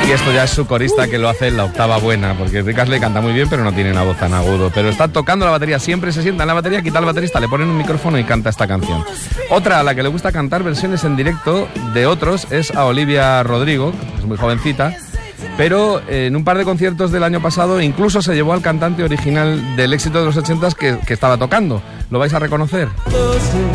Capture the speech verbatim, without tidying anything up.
Y esto ya es su corista que lo hace en la octava buena, porque Rick Astley canta muy bien, pero no tiene una voz tan agudo. Pero está tocando la batería, siempre se sienta en la batería, quita al baterista, le ponen un micrófono y canta esta canción. Otra a la que le gusta cantar versiones en directo de otros es a Olivia Rodrigo, que es muy jovencita, pero en un par de conciertos del año pasado incluso se llevó al cantante original del éxito de los ochentas que, que estaba tocando. ¿Lo vais a reconocer?